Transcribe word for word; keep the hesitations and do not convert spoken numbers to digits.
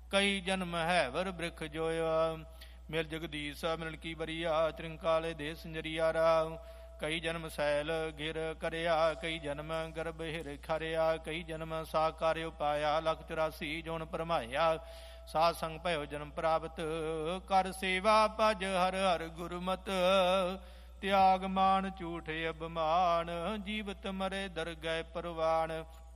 ਕਈ ਜਨਮ ਹੈ ਵਰ ਬ੍ਰਿਖ ਜੋਇਆ। ਮਿਲ ਜਗਦੀਸ਼ ਮਿਲਣ ਕੀ ਬਰੀਆ, ਤ੍ਰਿੰਕਾਲੇ ਦੇ ਸੰਜਰੀਆ ਰਾਮ। ਕਈ ਜਨਮ ਸੈਲ ਗਿਰ ਕਰਿਆ, ਕਈ ਜਨਮ ਗਰਭ ਹਿਰ ਖਰਿਆ। ਕਈ ਜਨਮ ਸਾਕਾਰਿ ਪਾਇਆ, ਲਖ ਚੁਰਾਸੀ ਜੋਨ ਭਰਮਾਇਆ। ਸਾਧ ਸੰਗ ਭਇਓ ਜਨਮ ਪ੍ਰਾਪਤ, ਕਰ ਸੇਵਾ ਭਜ ਹਰ ਹਰ ਗੁਰਮਤਿ। ਤਿਆਗ ਮਾਨ ਝੂਠ ਅਭਿਮਾਨ, ਜੀਵਤ ਮਰੇ ਦਰਗਹਿ ਪਰਵਾਨ।